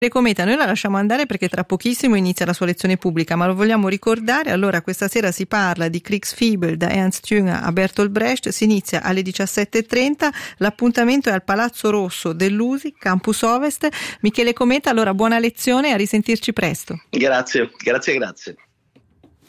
Cometa, noi la lasciamo andare perché tra pochissimo inizia la sua lezione pubblica, ma lo vogliamo ricordare. Allora questa sera si parla di Kriegsfibel da Ernst Jünger a Bertolt Brecht, si inizia alle 17:30, l'appuntamento è al Palazzo Rosso dell'USI, Campus Ovest. Michele Cometa, allora buona lezione e a risentirci presto. Grazie.